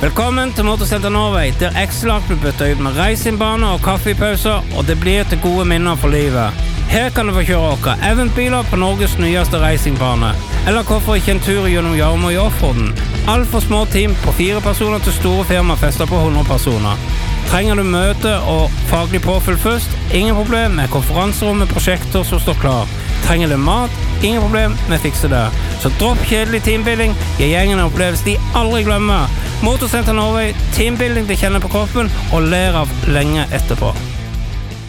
Velkommen til Motorsenter Norway, der X-Lag blir byttet ut med racingbaner og kaffepauser, og det blir til gode minner for livet. Her kan du få kjøre åker eventbiler på Norges nyeste racingbane, eller hvorfor ikke en tur gjennom Jarmo i Offroaden. Alt for små team på 4 personer til store firmafester på 100 personer. Trenger du møte og faglig påfyll først? Ingen problem med konferanserom med prosjekter som står klar. Trenger du mat? Ingen problem, vi fikser det. Så dropp kjedelig teambuilding, gi gjengen en opplevelse de aldri glemmer. Motorsenter Norway, teambuilding de kjenner på kroppen og ler av lenge etterpå.